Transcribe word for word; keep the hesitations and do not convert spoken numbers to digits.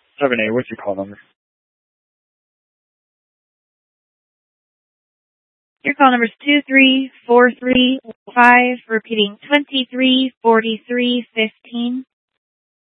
seven A, what's your call number? Your call number is two three four three five, repeating twenty-three forty-three fifteen.